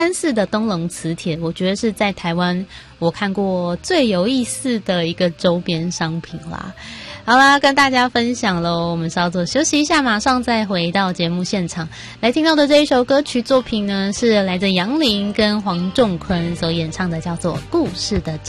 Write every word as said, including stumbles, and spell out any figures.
三四的东龙磁铁，我觉得是在台湾我看过最有意思的一个周边商品啦。好啦，跟大家分享咯，我们稍作休息一下，马上再回到节目现场。来听到的这一首歌曲作品呢，是来自杨林跟黄仲坤所演唱的，叫做《故事的真》。